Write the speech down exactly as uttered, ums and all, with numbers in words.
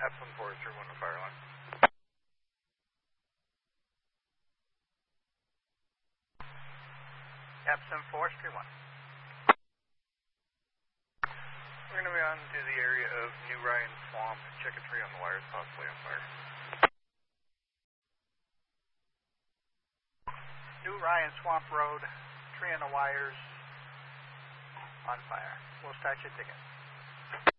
Epsom Forester, one to fire line. Epsom Forester, one. We're going to be on to the area of New Ryan Swamp. Check a tree on the wires, possibly on fire. New Ryan Swamp Road, tree on the wires, on fire. We'll start your ticket.